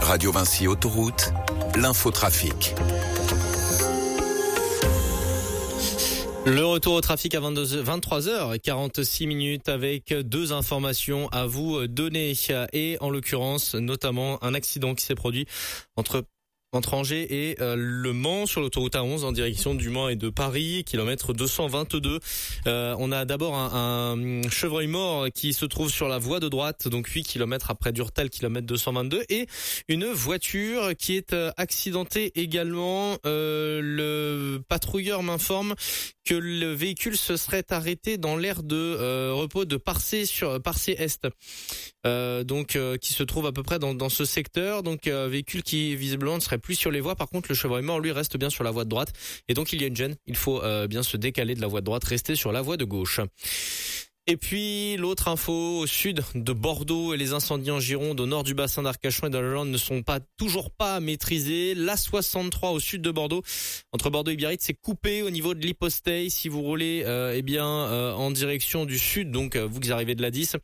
Radio Vinci Autoroute, l'infotrafic. Le retour au trafic à 23h46 avec deux informations à vous donner et en l'occurrence notamment un accident qui s'est produit entre Angers et Le Mans sur l'autoroute A11 en direction du Mans et de Paris, kilomètre 222. On a d'abord un chevreuil mort qui se trouve sur la voie de droite, donc 8 km après Durtal, kilomètre 222, et une voiture qui est accidentée également. Le patrouilleur m'informe que le véhicule se serait arrêté dans l'aire de repos de Parcé Est, qui se trouve à peu près dans ce secteur. Donc véhicule qui visiblement ne serait plus sur les voies. Par contre, le chevreuil mort lui reste bien sur la voie de droite et donc il y a une gêne. Il faut bien se décaler de la voie de droite, rester sur la voie de gauche. Et puis l'autre info au sud de Bordeaux et les incendies en Gironde au nord du bassin d'Arcachon et de la Lande ne sont toujours pas maîtrisés. La 63 au sud de Bordeaux, entre Bordeaux et Biarritz, c'est coupé au niveau de l'Hyposteille. Si vous roulez en direction du sud, donc vous qui arrivez de la 10,